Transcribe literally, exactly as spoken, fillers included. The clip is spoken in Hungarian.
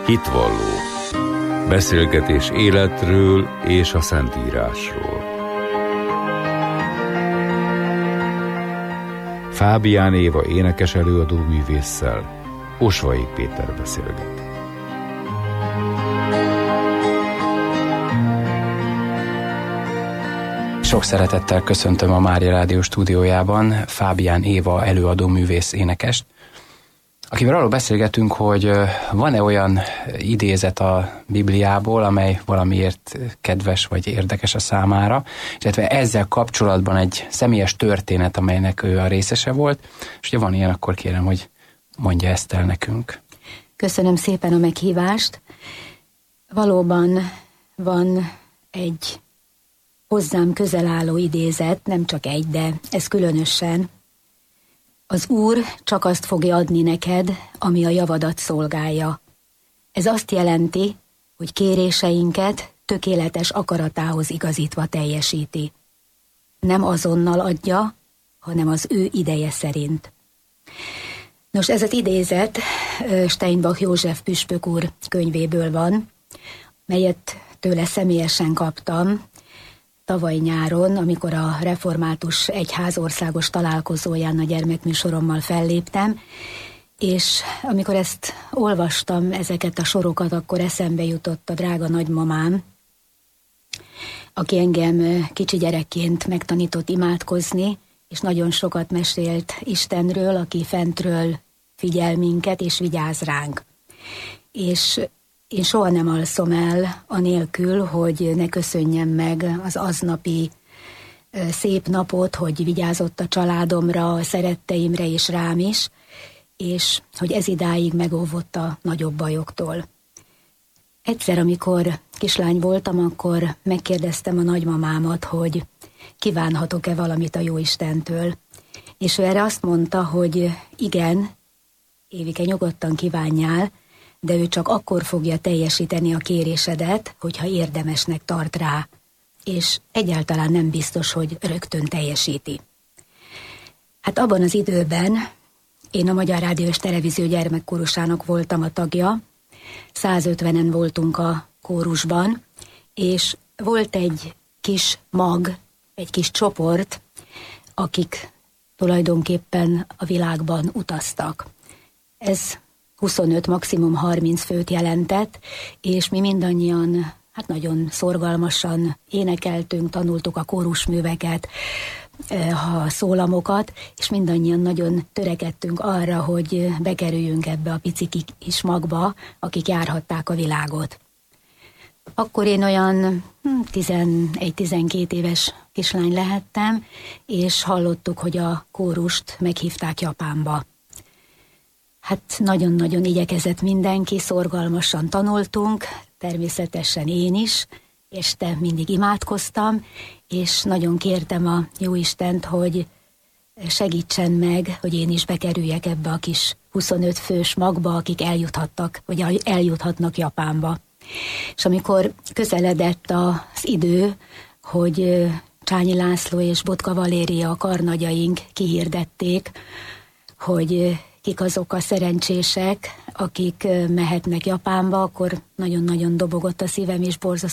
Hitvalló. Beszélgetés életről és a Szentírásról. Fábián Éva énekes előadó művésszel Osvai Péter beszélget. Sok szeretettel köszöntöm a Mária Rádió stúdiójában Fábián Éva előadó művész énekest, akivel arról beszélgetünk, hogy van-e olyan idézet a Bibliából, amely valamiért kedves vagy érdekes a számára, illetve ezzel kapcsolatban egy személyes történet, amelynek ő a részese volt, és ha van ilyen, akkor kérem, hogy mondja ezt el nekünk. Köszönöm szépen a meghívást. Valóban van egy hozzám közel álló idézet, nem csak egy, de ez különösen. Az Úr csak azt fogja adni neked, ami a javadat szolgálja. Ez azt jelenti, hogy kéréseinket tökéletes akaratához igazítva teljesíti. Nem azonnal adja, hanem az ő ideje szerint. Nos, ez az idézet Steinbach József püspök úr könyvéből van, melyet tőle személyesen kaptam tavaly nyáron, amikor a Református Egyház országos találkozóján a gyermekműsorommal felléptem, és amikor ezt olvastam, ezeket a sorokat, akkor eszembe jutott a drága nagymamám, aki engem kicsi gyerekként megtanított imádkozni, és nagyon sokat mesélt Istenről, aki fentről figyel minket, és vigyáz ránk. És én soha nem alszom el anélkül, hogy ne köszönjem meg az aznapi szép napot, hogy vigyázott a családomra, a szeretteimre és rám is, és hogy ez idáig megóvott a nagyobb bajoktól. Egyszer, amikor kislány voltam, akkor megkérdeztem a nagymamámat, hogy kívánhatok-e valamit a Jóistentől. És ő erre azt mondta, hogy igen, Évike, nyugodtan kívánjál, de ő csak akkor fogja teljesíteni a kérésedet, hogyha érdemesnek tart rá, és egyáltalán nem biztos, hogy rögtön teljesíti. Hát abban az időben én a Magyar Rádió és Televízió gyermekkórusának voltam a tagja, százötvenen voltunk a kórusban, és volt egy kis mag, egy kis csoport, akik tulajdonképpen a világban utaztak. Ez huszonöt, maximum harminc főt jelentett, és mi mindannyian hát nagyon szorgalmasan énekeltünk, tanultuk a kórusműveket, a szólamokat, és mindannyian nagyon törekedtünk arra, hogy bekerüljünk ebbe a pici kis magba, akik járhatták a világot. Akkor én olyan tizenegy-tizenkét éves kislány lehettem, és hallottuk, hogy a kórust meghívták Japánba. Hát nagyon-nagyon igyekezett mindenki, szorgalmasan tanultunk, természetesen én is, este mindig imádkoztam, és nagyon kértem a Jóistent, hogy segítsen meg, hogy én is bekerüljek ebbe a kis huszonöt fős magba, akik eljuthattak, vagy eljuthatnak Japánba. És amikor közeledett az idő, hogy Csányi László és Botka Valéria, a karnagyaink kihirdették, hogy kik azok a szerencsések, akik mehetnek Japánba, akkor nagyon-nagyon dobogott a szívem, és